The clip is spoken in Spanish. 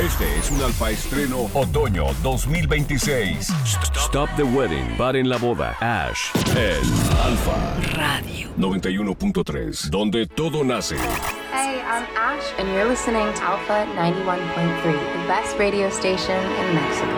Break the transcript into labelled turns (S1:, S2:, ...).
S1: Este es un Alfa Estreno Otoño 2026. Stop the Wedding. Paren la boda. Ash. El Alfa Radio 91.3, donde todo nace.
S2: Hey, I'm Ash, and you're listening to Alpha 91.3, the best radio station in Mexico.